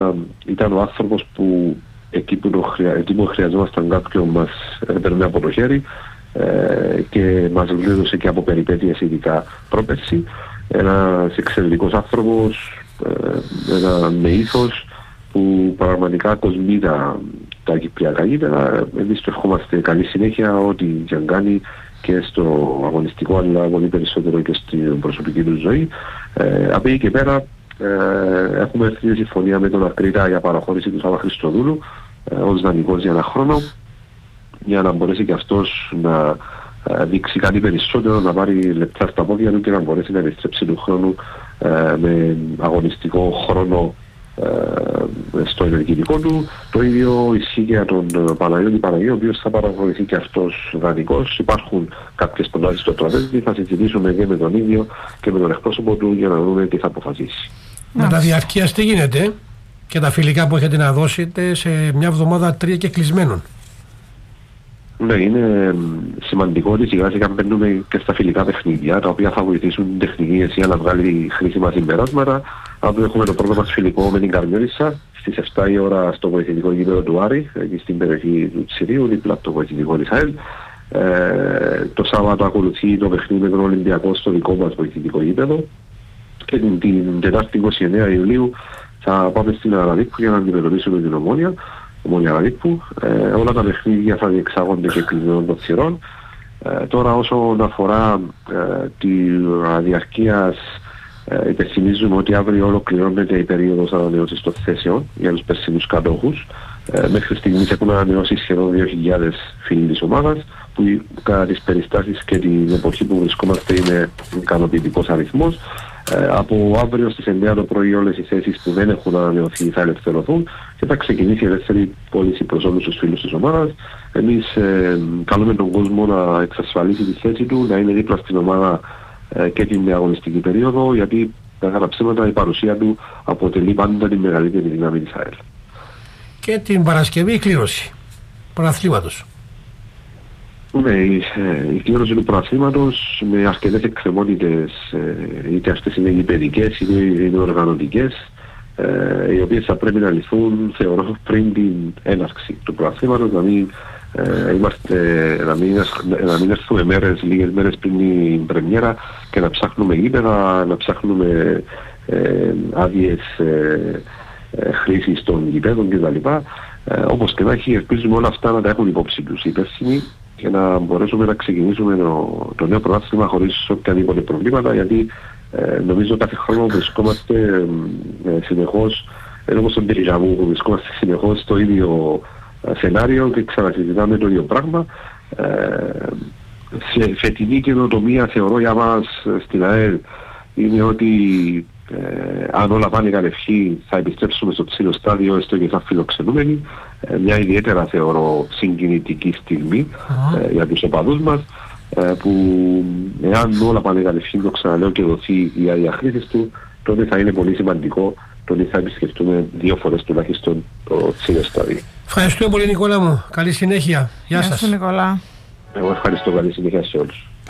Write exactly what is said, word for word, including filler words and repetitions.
ήταν ο άνθρωπος που εκεί που, το χρεια... εκεί που χρειαζόμασταν κάποιον μας έπαιρνε από το χέρι ε, και μας γλίδωσε και από περιπέτειες ειδικά πρόπερση. Ένας εξαιρετικός άνθρωπος, ε, ένα με ήθος που πραγματικά κοσμεί τα, τα κυπριακά γήπεδα. Εμείς του ευχόμαστε καλή συνέχεια ό,τι και αν κάνει και στο αγωνιστικό, αλλά πολύ περισσότερο και στην προσωπική του ζωή. Ε, από εκεί και πέρα ε, έχουμε έρθει μια συμφωνία με τον Ακρίτα για παραχώρηση του Σάβα Χριστοδούλου ε, ως δανεικός για ένα χρόνο, για να μπορέσει και αυτός να ε, δείξει κάτι περισσότερο, να πάρει λεπτά στα πόδια του και να μπορέσει να επιστρέψει του χρόνου ε, με αγωνιστικό χρόνο ε, στο ενεργητικό του. Το ίδιο ισχύει και για τον Παναγιώτη Παναγιώτη, ο οποίος θα παραχωρηθεί και αυτός δανεικός. Υπάρχουν κάποιες προτάσεις στο τραπέζι, θα συζητήσουμε και με τον ίδιο και με τον εκπρόσωπο του για να δούμε τι θα αποφασίσει. Με τα διαρκείας τι γίνεται και τα φιλικά που έχετε να δώσετε σε μια εβδομάδα τρία και κλεισμένων? Ναι, είναι σημαντικό ότι σιγά σιγά μπαίνουμε και στα φιλικά παιχνίδια, τα οποία θα βοηθήσουν την τεχνική ηγεσία να βγάλει χρήσιμα συμπεράσματα. Αύριο έχουμε το πρώτο μας φιλικό με την Καρμιώτισσα στις εφτά η ώρα στο βοηθητικό γήπεδο του Άρη, εκεί στην περιοχή του Τσιρίου, δίπλα από το βοηθητικό της ΑΕΛ. Ε, το Σάββατο ακολουθεί το παιχνίδι με τον Ολυμπιακό στο δικό μας βοηθητικό γήπεδο. Και την, την Τετάρτη είκοσι εννέα Ιουλίου θα πάμε στην Αραδίππου για να αντιμετωπίσουμε την Ομόνια. Ομόνια Αραδίππου. Ε, όλα τα παιχνίδια θα διεξάγονται και κλεισμένων των θυρών. Ε, τώρα όσον αφορά ε, τη διαρκείας, ε, υπενθυμίζουμε ότι αύριο ολοκληρώνεται η περίοδος ανανεώσης των θέσεων για τους περσινούς κατόχους. Ε, μέχρι στιγμής έχουν ανανεώσει σχεδόν δύο χιλιάδες φίλοι της ομάδας, που κατά τις περιστάσεις και την εποχή που βρισκόμαστε είναι ικανοποιητικός αριθμός. Ε, από αύριο στις εννέα το πρωί όλες οι θέσεις που δεν έχουν ανανεωθεί θα ελευθερωθούν και θα ξεκινήσει η ελεύθερη πώληση προς όλους τους φίλους της ομάδας. Εμείς ε, καλούμε τον κόσμο να εξασφαλίσει τη θέση του, να είναι δίπλα στην ομάδα ε, και την αγωνιστική περίοδο, γιατί κατά ψέματα η παρουσία του αποτελεί πάντα τη μεγαλύτερη δύναμη της ΑΕΛ. Και την Παρασκευή η κλήρωση πρωταθλήματος. Ναι, η, η κλήρωση του πρωταθλήματος με αρκετές εκκρεμότητες, ε, είτε αυτές είναι γηπεδικές είτε είναι οργανωτικές, ε, οι οποίες θα πρέπει να λυθούν, θεωρώ, πριν την έναρξη του πρωταθλήματος, να μην, ε, είμαστε, να μην, να μην έρθουμε μέρες, λίγες μέρες πριν την πρεμιέρα και να ψάχνουμε γήπεδα, να ψάχνουμε ε, άδειες ε, ε, χρήσης των γηπέδων κτλ. Ε, όπως και να έχει, ελπίζουμε όλα αυτά να τα έχουν υπόψη τους οι υπεύθυνοι και να μπορέσουμε να ξεκινήσουμε το, το νέο πρωτάθλημα χωρίς οποιαδήποτε προβλήματα, γιατί ε, νομίζω κάθε χρόνο βρισκόμαστε ε, συνεχώς, ενώ όπως τον Πυριγαμού που βρισκόμαστε συνεχώς στο ίδιο ε, σενάριο και ξανασυζητάμε το ίδιο πράγμα. Ε, σε φετινή καινοτομία θεωρώ για μας στην ΑΕΛ είναι ότι Ε, αν όλα πάνε κατευχή θα επιστρέψουμε στο ψηλό στάδιο, έστω και σαν φιλοξενούμενοι. Ε, μια ιδιαίτερα θεωρώ συγκινητική στιγμή uh-huh. ε, για τους οπαδούς μας, ε, που εάν όλα πάνε κατευχή, το ξαναλέω, και δοθεί η άδεια χρήσης του, τότε θα είναι πολύ σημαντικό το ότι θα επισκεφτούμε δύο φορές τουλάχιστον το ψηλό στάδιο. Ευχαριστούμε πολύ, Νικόλα μου. Καλή συνέχεια. Γεια σας. Νικόλα. Εγώ ευχαριστώ. Καλή συνέχεια σε όλους.